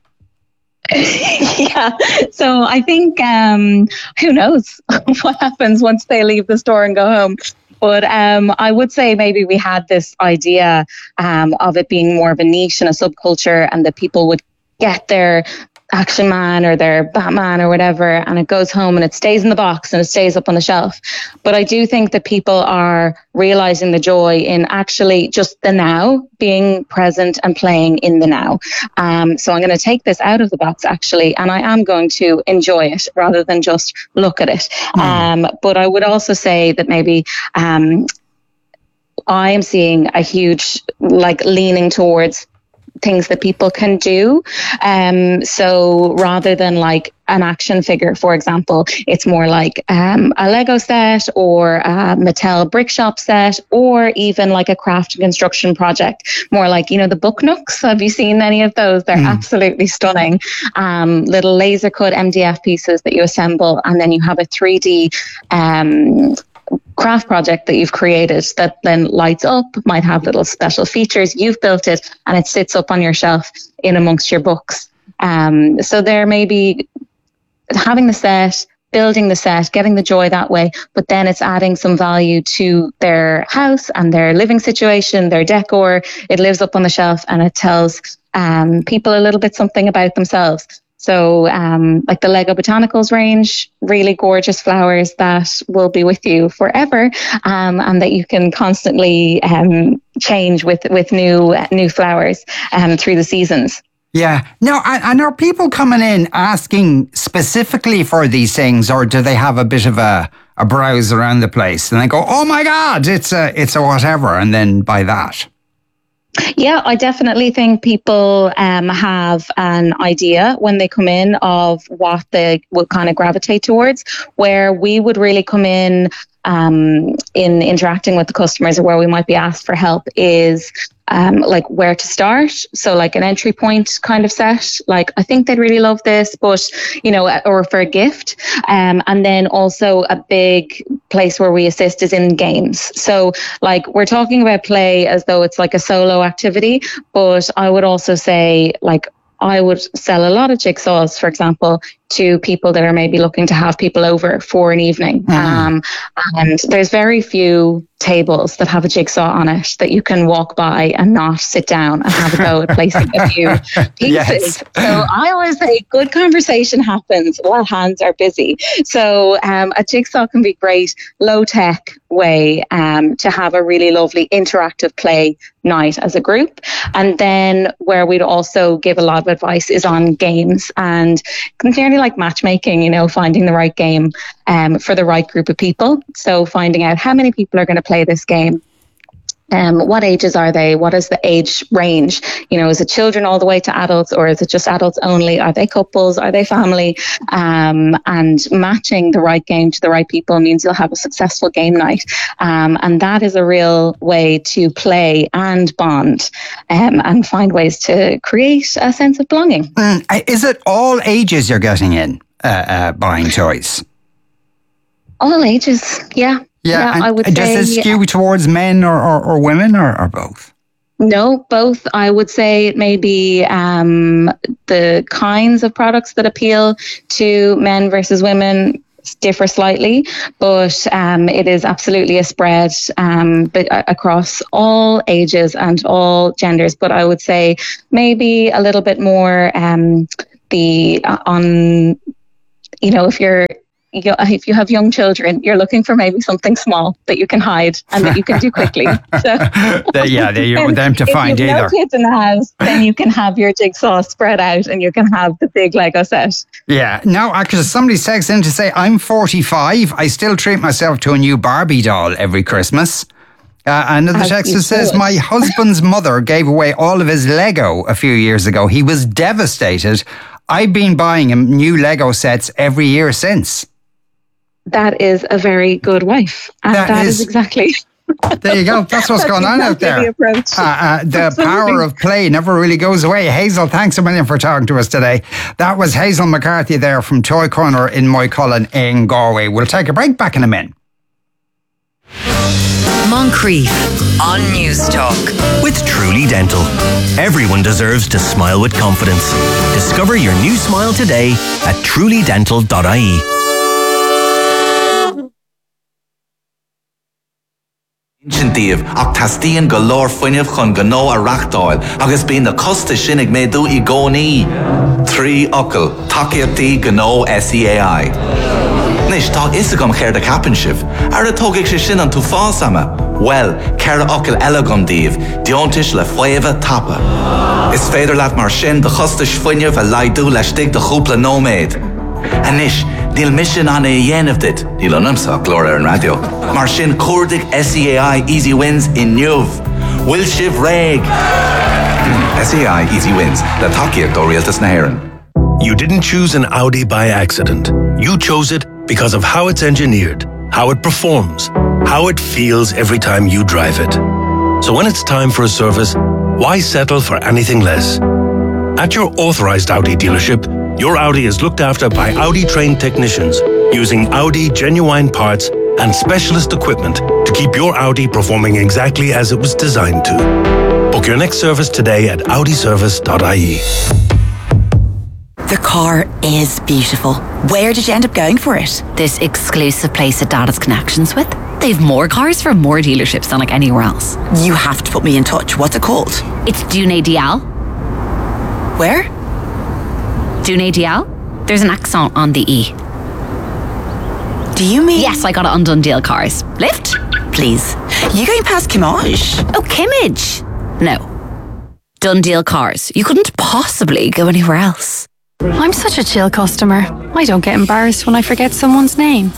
Yeah, so I think who knows what happens once they leave the store and go home. But I would say maybe we had this idea of it being more of a niche and a subculture, and that people would get their Action Man or their Batman or whatever, and it goes home and it stays in the box and it stays up on the shelf. But I do think that people are realizing the joy in actually just the now, being present and playing in the now. So I'm going to take this out of the box actually, and I am going to enjoy it rather than just look at it. But I would also say that maybe I am seeing a huge leaning towards things that people can do. So rather than an action figure, for example, it's more like a Lego set or a Mattel brick shop set, or even a craft and construction project. More the book nooks. Have you seen any of those? They're absolutely stunning. Little laser cut MDF pieces that you assemble, and then you have a 3D craft project that you've created that then lights up, might have little special features. You've built it and it sits up on your shelf in amongst your books. So there may be having the set, building the set, getting the joy that way, but then it's adding some value to their house and their living situation, their decor. It lives up on the shelf and it tells people a little bit something about themselves. So the Lego Botanicals range, really gorgeous flowers that will be with you forever, and that you can constantly change with new flowers through the seasons. Yeah. Now, and are people coming in asking specifically for these things, or do they have a bit of a browse around the place and they go, oh my God, it's a whatever, and then buy that? Yeah, I definitely think people have an idea when they come in of what they will kind of gravitate towards. Where we would really come in interacting with the customers, or where we might be asked for help, is where to start. So an entry point kind of set, I think they'd really love this, but or for a gift. And then also a big place where we assist is in games. So we're talking about play as though it's a solo activity, but I would also say I would sell a lot of jigsaws, for example, to people that are maybe looking to have people over for an evening. And there's very few tables that have a jigsaw on it that you can walk by and not sit down and have a go at placing a few pieces. Yes. So I always say good conversation happens while hands are busy. So a jigsaw can be great, low tech way to have a really lovely interactive play night as a group. And then where we'd also give a lot of advice is on games, and it's nearly like matchmaking, you know, finding the right game for the right group of people. So finding out how many people are going to play this game. What ages are they? What is the age range? You know, is it children all the way to adults, or is it just adults only? Are they couples? Are they family? And matching the right game to the right people means you'll have a successful game night. And that is a real way to play and bond and find ways to create a sense of belonging. Is it all ages you're getting in buying toys? All ages, yeah. Yeah, I would say. Does it skew towards men or women or both? No, both. I would say maybe the kinds of products that appeal to men versus women differ slightly, but it is absolutely a spread across all ages and all genders. But I would say maybe a little bit more if you have young children, you're looking for maybe something small that you can hide and that you can do quickly. So, you want them to find if you have either. no kids in the house, then you can have your jigsaw spread out and you can have the big Lego set. Yeah. Now, actually, somebody's texted in to say, I'm 45. I still treat myself to a new Barbie doll every Christmas. Another texter says, my husband's mother gave away all of his Lego a few years ago. He was devastated. I've been buying him new Lego sets every year since. That is a very good wife. And that is exactly... There you go. That's what's going on out there. The power of play never really goes away. Hazel, thanks a million for talking to us today. That was Hazel McCarthy there from Toy Corner in Moycullen in Galway. We'll take a break, back in a minute. Moncrief on News Talk. With Truly Dental. Everyone deserves to smile with confidence. Discover your new smile today at trulydental.ie. Díobh ach tastíon go leor fuinneamh chun go nó a reachtáil agus bíonn na costa sin ag méadú I gcónaí. Trí ocail, takeíochtaí go nó SEAI. Nis tá isagam chéir de capan sibh, ar a tógadh sé sin an tú fásama. Well, ceir ocail eile gom díobh, deontais le fuamh tapa. Is féidir leat mar sin de chostais fuinneamh a laidú leis stig de chúpla nóméid. Anis, níl mission an dhéanamh dit, níl anamsa glór ar an radio. Mar sin cuardaigh SEAI Easy Wins in Newv. Will sibh réig. SEAI Easy Wins, le takeíocht ó rialtas na hÉireann. You didn't choose an Audi by accident. You chose it because of how it's engineered, how it performs, how it feels every time you drive it. So when it's time for a service, why settle for anything less? At your authorized Audi dealership, your Audi is looked after by Audi-trained technicians using Audi genuine parts and specialist equipment to keep your Audi performing exactly as it was designed to. Book your next service today at audiservice.ie. The car is beautiful. Where did you end up going for it? This exclusive place that Dad has connections with. They've more cars from more dealerships than like anywhere else. You have to put me in touch. What's it called? It's Dune Dial. Where? Dune Dial. There's an accent on the E. Do you mean? Yes, I got it on Dundeel Cars. Lift, please. You going past Kimmage? Oh, Kimmage. No. Dundeel Cars. You couldn't possibly go anywhere else. I'm such a chill customer. I don't get embarrassed when I forget someone's name.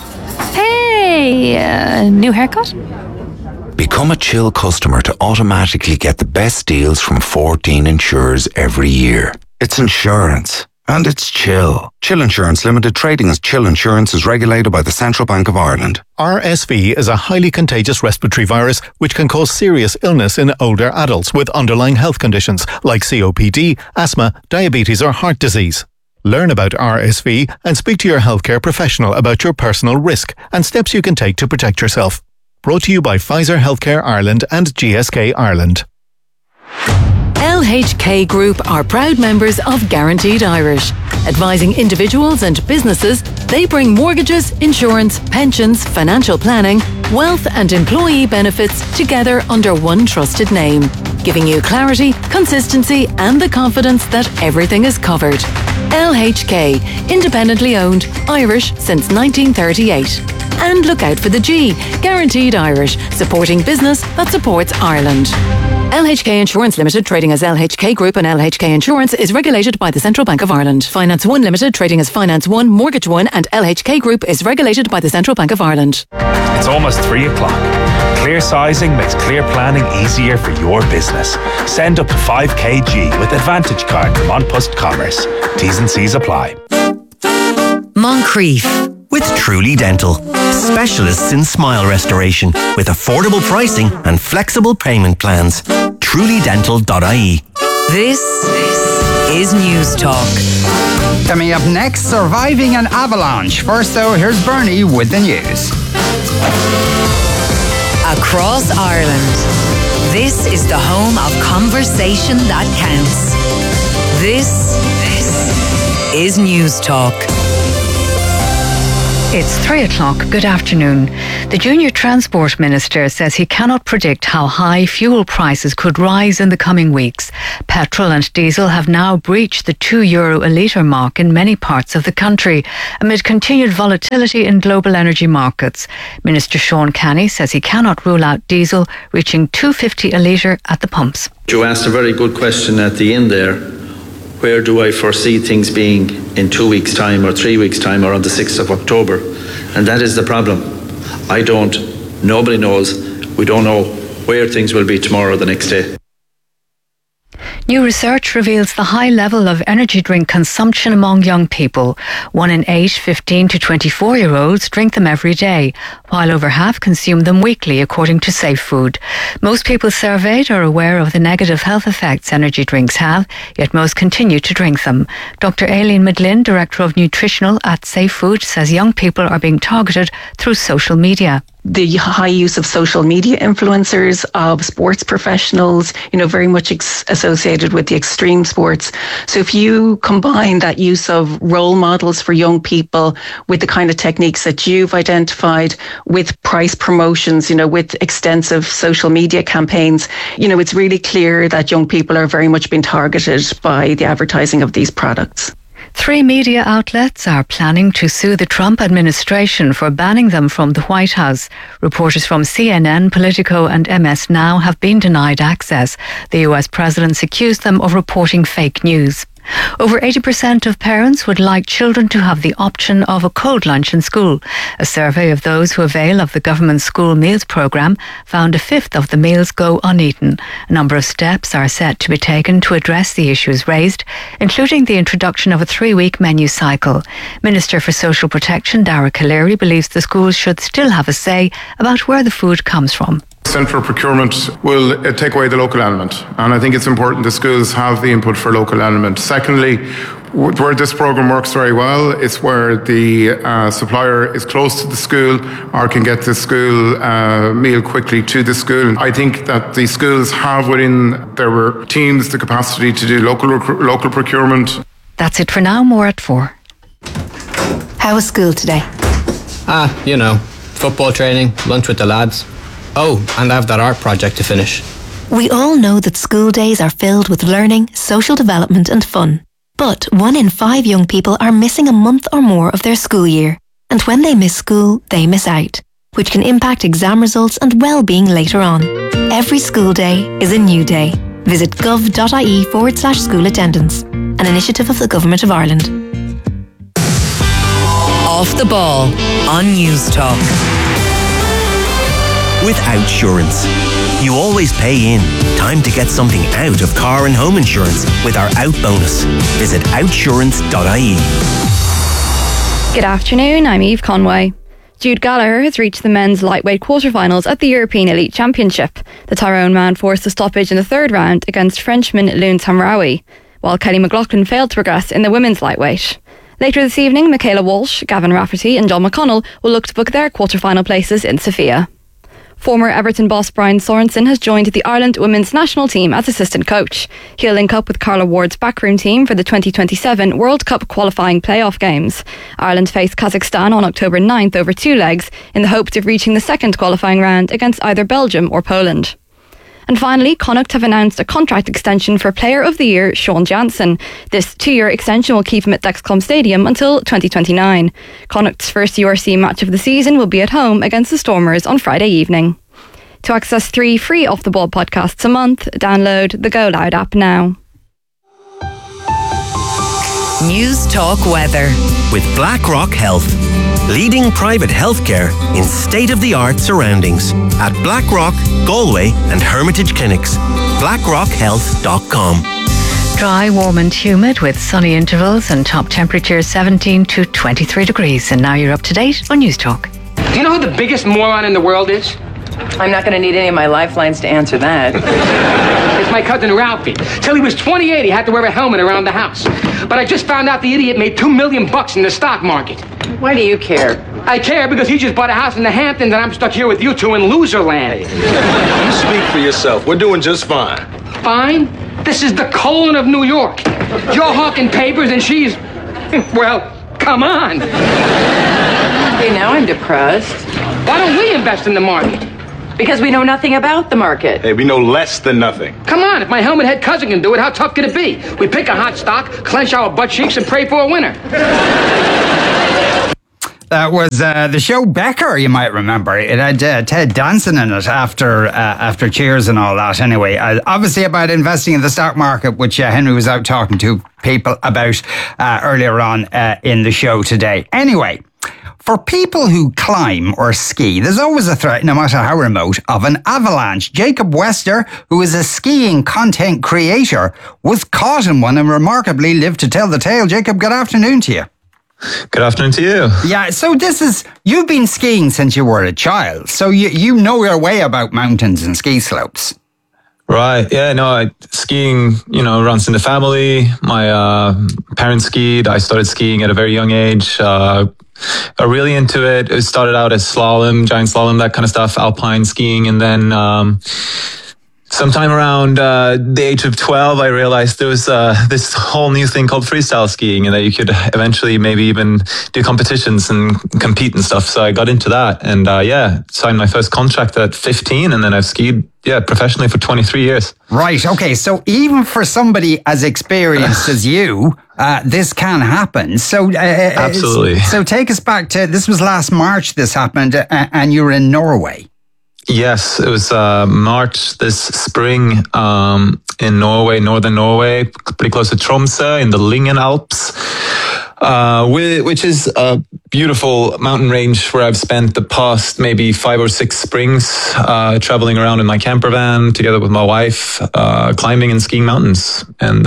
Hey, new haircut? Become a chill customer to automatically get the best deals from 14 insurers every year. It's insurance. And it's Chill. Chill Insurance Limited, trading as Chill Insurance, is regulated by the Central Bank of Ireland. RSV is a highly contagious respiratory virus which can cause serious illness in older adults with underlying health conditions like COPD, asthma, diabetes or heart disease. Learn about RSV and speak to your healthcare professional about your personal risk and steps you can take to protect yourself. Brought to you by Pfizer Healthcare Ireland and GSK Ireland. LHK Group are proud members of Guaranteed Irish. Advising individuals and businesses, they bring mortgages, insurance, pensions, financial planning, wealth and employee benefits together under one trusted name, giving you clarity, consistency and the confidence that everything is covered. LHK, independently owned, Irish since 1938. And look out for the G, Guaranteed Irish, supporting business that supports Ireland. LHK Insurance Limited, trading as LHK Group and LHK Insurance, is regulated by the Central Bank of Ireland. Finance One Limited, trading as Finance One, Mortgage One and LHK Group is regulated by the Central Bank of Ireland. It's almost 3 o'clock. Clear sizing makes clear planning easier for your business. Send up to 5 kg with Advantage Card from An Post Commerce. T's and C's apply. Moncrief with Truly Dental. Specialists in smile restoration with affordable pricing and flexible payment plans. trulydental.ie. This is News Talk. Coming up next, surviving an avalanche. First though, here's Bernie with the news. Across Ireland, this is the home of conversation that counts. This is News Talk. It's 3 o'clock. Good afternoon. The Junior Transport Minister says he cannot predict how high fuel prices could rise in the coming weeks. Petrol and diesel have now breached the €2 a litre mark in many parts of the country amid continued volatility in global energy markets. Minister Sean Canny says he cannot rule out diesel reaching $2.50 a litre at the pumps. You asked a very good question at the end there. Where do I foresee things being in 2 weeks' time or 3 weeks' time or on the 6th of October? And that is the problem. I don't. Nobody knows. We don't know where things will be tomorrow or the next day. New research reveals the high level of energy drink consumption among young people. 1 in 8 15 to 24-year-olds drink them every day, while over half consume them weekly, according to Safe Food. Most people surveyed are aware of the negative health effects energy drinks have, yet most continue to drink them. Dr. Aileen Midlin, Director of Nutritional at Safe Food, says young people are being targeted through social media. The high use of social media influencers, of sports professionals, very much associated with the extreme sports. So if you combine that use of role models for young people with the kind of techniques that you've identified, with price promotions, with extensive social media campaigns, it's really clear that young people are very much being targeted by the advertising of these products. 3 media outlets are planning to sue the Trump administration for banning them from the White House. Reporters from CNN, Politico and MS Now have been denied access. The US president's accused them of reporting fake news. Over 80% of parents would like children to have the option of a cold lunch in school. A survey of those who avail of the government school meals programme found a fifth of the meals go uneaten. A number of steps are set to be taken to address the issues raised, including the introduction of a 3-week menu cycle. Minister for Social Protection, Dara Calleary, believes the schools should still have a say about where the food comes from. Central procurement will take away the local element, and I think it's important the schools have the input for local element. Secondly, where this programme works very well, it's where the supplier is close to the school or can get the school meal quickly to the school. I think that the schools have within their teams the capacity to do local procurement. That's it for now. More at 4. How was school today? Football training, lunch with the lads. Oh, and I have that art project to finish. We all know that school days are filled with learning, social development and fun. But 1 in 5 young people are missing a month or more of their school year. And when they miss school, they miss out, which can impact exam results and well-being later on. Every school day is a new day. Visit gov.ie/school attendance, an initiative of the Government of Ireland. Off the ball on News Talk. With Outsurance. You always pay in. Time to get something out of car and home insurance with our Out bonus. Visit outsurance.ie. Good afternoon, I'm Eve Conway. Jude Gallagher has reached the men's lightweight quarterfinals at the European Elite Championship. The Tyrone man forced a stoppage in the 3rd round against Frenchman Loun Hamraoui, while Kelly McLaughlin failed to progress in the women's lightweight. Later this evening, Michaela Walsh, Gavin Rafferty and John McConnell will look to book their quarterfinal places in Sofia. Former Everton boss Brian Sorensen has joined the Ireland women's national team as assistant coach. He'll link up with Carla Ward's backroom team for the 2027 World Cup qualifying playoff games. Ireland face Kazakhstan on October 9th over 2 legs in the hopes of reaching the second qualifying round against either Belgium or Poland. And finally, Connacht have announced a contract extension for Player of the Year Sean Jansen. This 2-year extension will keep him at Dexcom Stadium until 2029. Connacht's first URC match of the season will be at home against the Stormers on Friday evening. To access 3 free Off the Ball podcasts a month, download the Go Loud app now. News Talk Weather. With BlackRock Health. Leading private healthcare in state-of-the-art surroundings at BlackRock, Galway and Hermitage Clinics. BlackRockHealth.com. Dry, warm and humid with sunny intervals and top temperatures 17 to 23 degrees. And now you're up to date on News Talk. Do you know who the biggest moron in the world is? I'm not going to need any of my lifelines to answer that. It's my cousin Ralphie. Till he was 28, he had to wear a helmet around the house. But I just found out the idiot made $2 million in the stock market. Why do you care? I care because he just bought a house in the Hamptons and I'm stuck here with you two in loser land. You speak for yourself. We're doing just fine. Fine? This is the colon of New York. You're hawking papers and she's... Well, come on. Okay, now I'm depressed. Why don't we invest in the market? Because we know nothing about the market. Hey, we know less than nothing. Come on, if my helmet head cousin can do it, how tough can it be? We pick a hot stock, clench our butt cheeks, and pray for a winner. That was the show Becker, you might remember. It had Ted Danson in it after Cheers and all that. Anyway, obviously about investing in the stock market, which Henry was out talking to people about earlier on in the show today. Anyway, for people who climb or ski, there's always a threat, no matter how remote, of an avalanche. Jacob Wester, who is a skiing content creator, was caught in one and remarkably lived to tell the tale. Jacob, good afternoon to you. Good afternoon to you. Yeah, so you've been skiing since you were a child, so you know your way about mountains and ski slopes. Right, yeah, no, skiing, runs in the family. My parents skied. I started skiing at a very young age. Got really into it. It started out as slalom, giant slalom, that kind of stuff, alpine skiing, and then sometime around the age of 12, I realized there was this whole new thing called freestyle skiing, and that you could eventually maybe even do competitions and compete and stuff. So I got into that, and signed my first contract at 15, and then I've skied professionally for 23 years. Right. Okay. So even for somebody as experienced as you, this can happen. So absolutely. So take us back to, this was last March this happened, and you were in Norway. Yes, it was March this spring in Norway, northern Norway, pretty close to Tromsø in the Lyngen Alps, which is a beautiful mountain range where I've spent the past maybe 5 or 6 springs traveling around in my camper van together with my wife, climbing and skiing mountains. And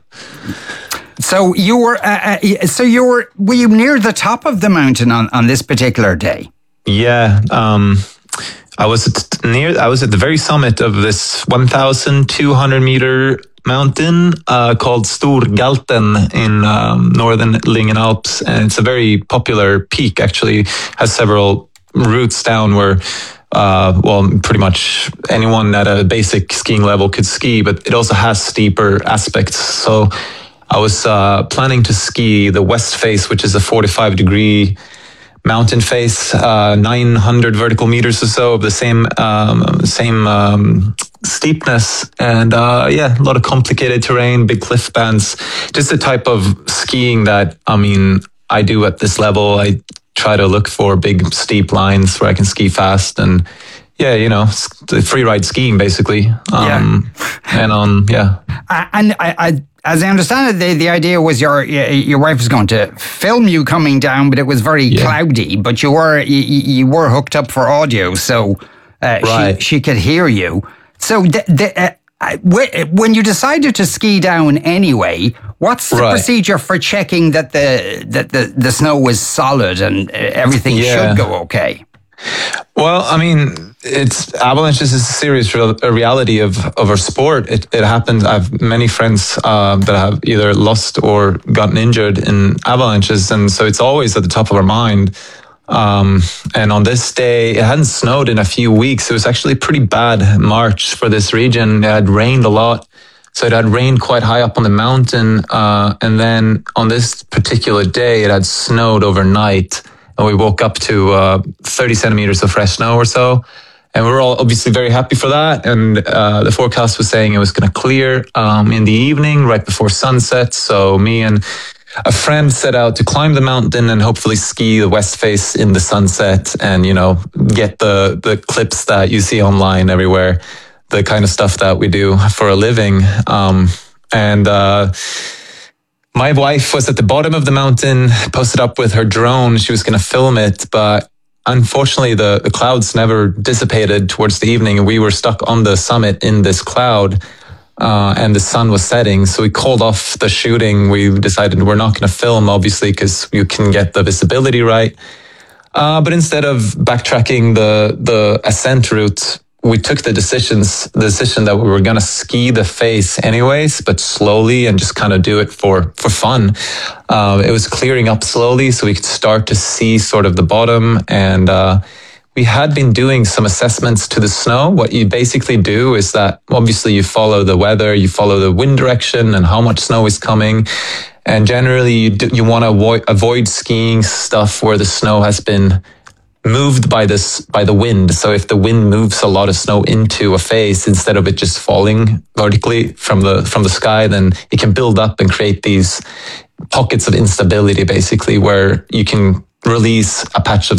So were you near the top of the mountain on this particular day? Yeah. I was at the very summit of this 1,200 meter mountain called Storgalten in northern Lyngen Alps, and it's a very popular peak. Actually, has several routes down where, pretty much anyone at a basic skiing level could ski, but it also has steeper aspects. So I was planning to ski the west face, which is a 45-degree mountain face, 900 vertical meters or so of the same steepness, and a lot of complicated terrain, big cliff bands, just the type of skiing that I do at this level. I try to look for big steep lines where I can ski fast, and free ride skiing basically. And I as I understand it, the idea was your wife was going to film you coming down, but it was very cloudy. But you were hooked up for audio, so she could hear you. So when you decided to ski down anyway, what's the procedure for checking that the snow was solid and everything should go okay? Well, avalanches is a serious reality of our sport. It happens. I have many friends that have either lost or gotten injured in avalanches, and so it's always at the top of our mind. And on this day, it hadn't snowed in a few weeks. It was actually a pretty bad March for this region. It had rained a lot. So it had rained quite high up on the mountain. And then on this particular day, it had snowed overnight. And we woke up to 30 centimeters of fresh snow or so. And we were all obviously very happy for that. And the forecast was saying it was going to clear in the evening, right before sunset. So me and a friend set out to climb the mountain and hopefully ski the west face in the sunset and, get the clips that you see online everywhere, the kind of stuff that we do for a living. My wife was at the bottom of the mountain, posted up with her drone. She was going to film it, but unfortunately, the clouds never dissipated towards the evening, and we were stuck on the summit in this cloud, and the sun was setting. So we called off the shooting. We decided we're not going to film, obviously, because you can get the visibility right. But instead of backtracking the ascent route, we took the decision that we were going to ski the face anyways, but slowly and just kind of do it for fun. It was clearing up slowly so we could start to see sort of the bottom. And we had been doing some assessments to the snow. What you basically do is that obviously you follow the weather, you follow the wind direction and how much snow is coming. And generally you want to avoid skiing stuff where the snow has been moved by the wind. So if the wind moves a lot of snow into a face instead of it just falling vertically from the sky, then it can build up and create these pockets of instability, basically, where you can release a patch of